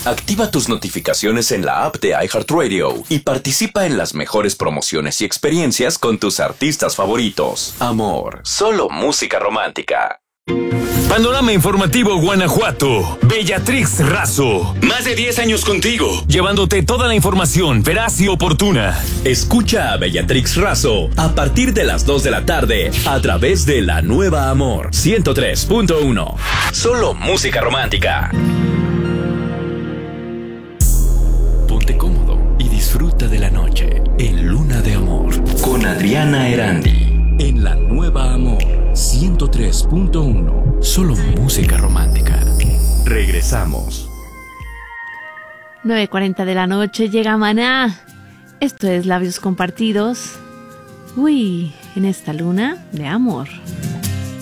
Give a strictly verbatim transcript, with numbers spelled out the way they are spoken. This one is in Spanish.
Activa tus notificaciones en la app de iHeartRadio y participa en las mejores promociones y experiencias con tus artistas favoritos. Amor, solo música romántica. Panorama Informativo Guanajuato. Bellatrix Razo. Más de diez años contigo, llevándote toda la información veraz y oportuna. Escucha a Bellatrix Razo a partir de las dos de la tarde a través de La Nueva Amor ciento tres punto uno. Solo música romántica. Ponte cómodo y disfruta de la noche en Luna de Amor con Adriana Erandi en La Nueva Amor ciento tres punto uno. Solo música romántica. Regresamos. nueve cuarenta de la noche llega Maná. Esto es Labios Compartidos. Uy, en esta luna de amor.